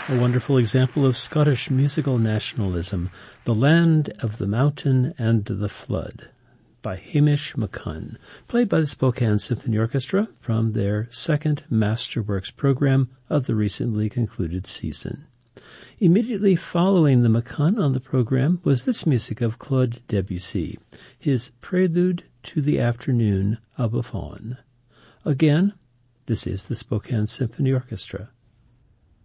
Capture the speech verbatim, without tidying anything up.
A wonderful example of Scottish musical nationalism, The Land of the Mountain and the Flood, by Hamish McCunn, played by the Spokane Symphony Orchestra from their second Masterworks program of the recently concluded season. Immediately following the McCunn on the program was this music of Claude Debussy, his Prelude to the Afternoon of a Faun. Again, this is the Spokane Symphony Orchestra.